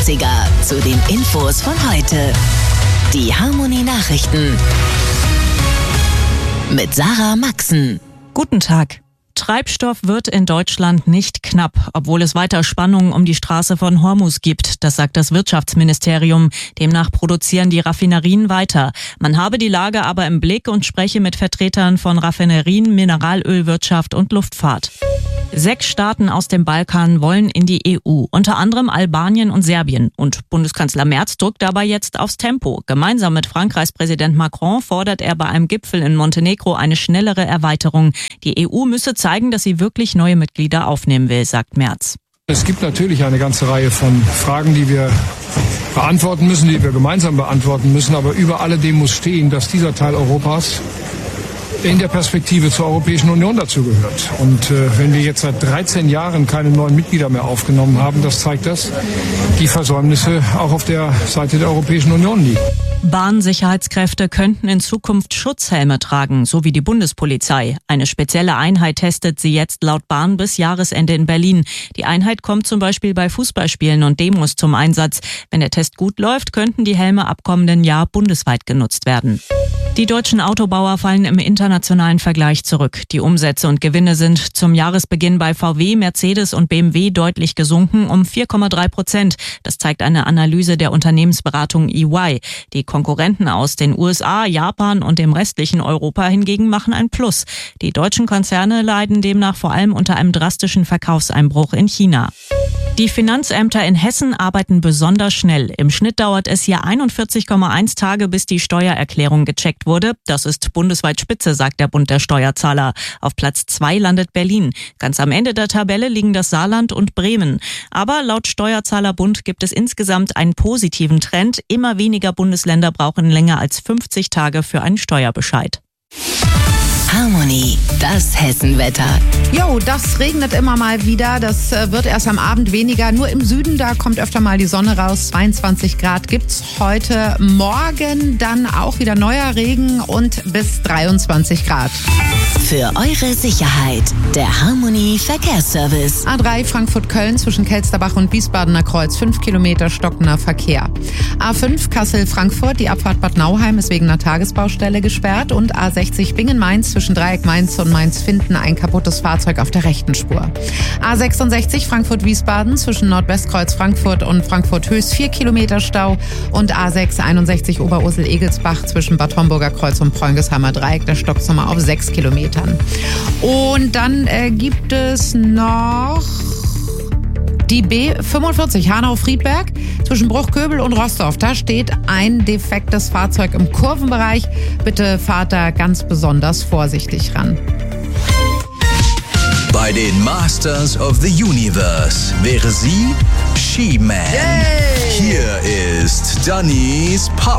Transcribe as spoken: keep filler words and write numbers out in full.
dreißiger zu den Infos von heute. Die Harmony Nachrichten mit Sarah Maxen. Guten Tag. Treibstoff wird in Deutschland nicht knapp, obwohl es weiter Spannungen um die Straße von Hormuz gibt. Das sagt das Wirtschaftsministerium. Demnach produzieren die Raffinerien weiter. Man habe die Lage aber im Blick und spreche mit Vertretern von Raffinerien, Mineralölwirtschaft und Luftfahrt. Sechs Staaten aus dem Balkan wollen in die E U, unter anderem Albanien und Serbien. Und Bundeskanzler Merz drückt dabei jetzt aufs Tempo. Gemeinsam mit Frankreichs Präsident Macron fordert er bei einem Gipfel in Montenegro eine schnellere Erweiterung. Die E U müsse zeigen, dass sie wirklich neue Mitglieder aufnehmen will, sagt Merz. Es gibt natürlich eine ganze Reihe von Fragen, die wir beantworten müssen, die wir gemeinsam beantworten müssen. Aber über alledem muss stehen, dass dieser Teil Europas in der Perspektive zur Europäischen Union dazugehört. Und äh, wenn wir jetzt seit dreizehn Jahren keine neuen Mitglieder mehr aufgenommen haben, das zeigt, dass die Versäumnisse auch auf der Seite der Europäischen Union liegen. Bahnsicherheitskräfte könnten in Zukunft Schutzhelme tragen, so wie die Bundespolizei. Eine spezielle Einheit testet sie jetzt laut Bahn bis Jahresende in Berlin. Die Einheit kommt zum Beispiel bei Fußballspielen und Demos zum Einsatz. Wenn der Test gut läuft, könnten die Helme ab kommenden Jahr bundesweit genutzt werden. Die deutschen Autobauer fallen im internationalen Vergleich zurück. Die Umsätze und Gewinne sind zum Jahresbeginn bei V W, Mercedes und B M W deutlich gesunken um vier Komma drei Prozent. Das zeigt eine Analyse der Unternehmensberatung E Y. Die Konkurrenten aus den U S A, Japan und dem restlichen Europa hingegen machen ein Plus. Die deutschen Konzerne leiden demnach vor allem unter einem drastischen Verkaufseinbruch in China. Die Finanzämter in Hessen arbeiten besonders schnell. Im Schnitt dauert es hier einundvierzig Komma eins Tage, bis die Steuererklärung gecheckt wurde. Das ist bundesweit Spitze, sagt der Bund der Steuerzahler. Auf Platz zwei landet Berlin. Ganz am Ende der Tabelle liegen das Saarland und Bremen. Aber laut Steuerzahlerbund gibt es insgesamt einen positiven Trend. Immer weniger Bundesländer brauchen länger als fünfzig Tage für einen Steuerbescheid. Harmony, das Hessenwetter. Jo, das regnet immer mal wieder. Das wird erst am Abend weniger. Nur im Süden, da kommt öfter mal die Sonne raus. zweiundzwanzig Grad gibt's heute. Morgen dann auch wieder neuer Regen und bis dreiundzwanzig Grad. Für eure Sicherheit, der Harmony Verkehrsservice. A drei Frankfurt-Köln zwischen Kelsterbach und Wiesbadener Kreuz. fünf Kilometer stockender Verkehr. A fünf Kassel-Frankfurt, die Abfahrt Bad Nauheim ist wegen einer Tagesbaustelle gesperrt. Und A sechzig Bingen-Mainz zwischen Dreieck Mainz und Mainz-Finden ein kaputtes Fahrzeug auf der rechten Spur. A sechsundsechzig Frankfurt-Wiesbaden zwischen Nordwestkreuz Frankfurt und Frankfurt-Höchst vier Kilometer Stau. Und A sechs einundsechzig Oberursel-Egelsbach zwischen Bad Homburger Kreuz und Preungesheimer Dreieck. Der stockt nochmal auf sechs Kilometern. Und dann äh, gibt es noch die B fünfundvierzig Hanau-Friedberg zwischen Bruchköbel und Rostorf. Da steht ein defektes Fahrzeug im Kurvenbereich. Bitte fahrt da ganz besonders vorsichtig ran. Bei den Masters of the Universe wäre sie She-Man. Yay! Hier ist Dannys Pop